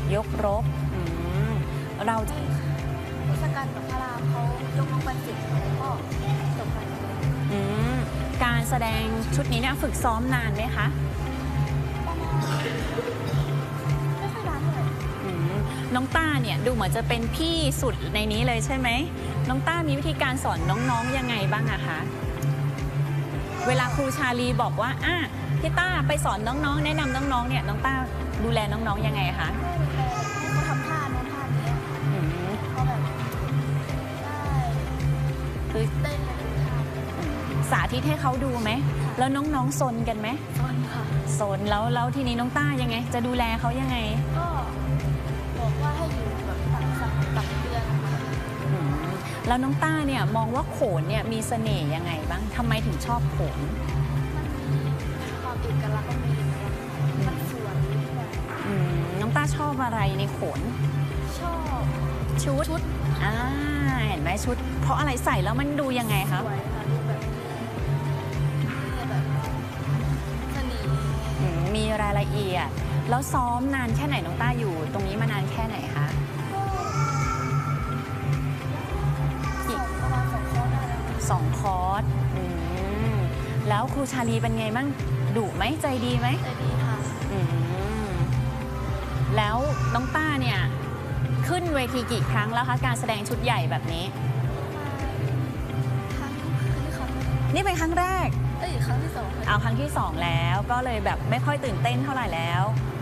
ยกรบเราทศกัณฐ์กับพระรามเขายกน้องปันจิตแล้วก็จบกันการแสดงชุดนี้เนี่ยฝึกซ้อมนานไหมคะไม่ค่อยนานเท่าไหร่น้องต้าเนี่ยดูเหมือนจะเป็นพี่สุดในนี้เลยใช่ไหมน้องต้ามีวิธีการสอนน้องๆยังไงบ้างอะคะเวลาครูชาลีบอกว่าพี่ต้าไปสอนน้องๆแนะนำน้องๆเนี่ยน้องต้าดูแลน้องๆยังไงคะให้เขาทำท่าโน้นท่านี้เขาแบบได้คือเต้นอะไรท่าสาธิตให้เขาดูไหมแล้วน้องๆซนกันไหมซนค่ะซนแล้วทีนี้น้องต้ายังไงจะดูแลเขายังไงก็บอกว่าให้อยู่แบบตักเตือนแล้วน้องต้าเนี่ยมองว่าโขนเนี่ยมีเสน่ห์ยังไงบ้างทำไมถึงชอบโขนมันมีความเอกลักษณ์มันสวยด้วยน้องต้าชอบอะไรในโขนชอบชุดเห็นไหมชุดเพราะอะไรใส่แล้วมันดูยังไงคะสวยค่ะดูแบบเสน่ห์มีรายละเอียดแล้วซ้อมนานแค่ไหนน้องต้าอยู่ตรงนี้มานานแค่ไหนคะประมาณ2 คอร์สได้แล้ว 2 คอร์สแล้วครูชาลีเป็นไงบ้างดุไหมใจดีไหมใจดีค่ะแล้วน้องต้าเนี่ยขึ้นเวทีกี่ครั้งแล้วคะการแสดงชุดใหญ่แบบนี้นี่เป็นครั้งแรกครั้งที่ 2 เอาครั้งที่ 2แล้วก็เลยแบบไม่ค่อยตื่นเต้นเท่าไหร่แล้ว